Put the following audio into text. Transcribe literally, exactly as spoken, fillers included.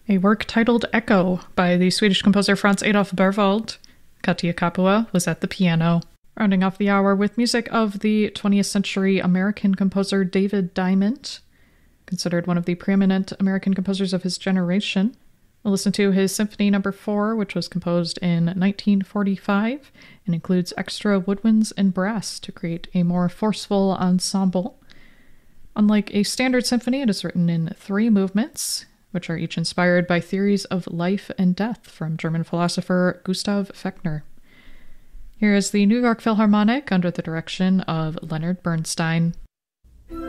A work titled Echo by the Swedish composer Franz Adolf Berwald. Katia Kapua was at the piano. Rounding off the hour with music of the twentieth century American composer David Diamond, considered one of the preeminent American composers of his generation. We'll listen to his Symphony Number four, which was composed in nineteen forty-five and includes extra woodwinds and brass to create a more forceful ensemble. Unlike a standard symphony, it is written in three movements, which are each inspired by theories of life and death from German philosopher Gustav Fechner. Here is the New York Philharmonic under the direction of Leonard Bernstein.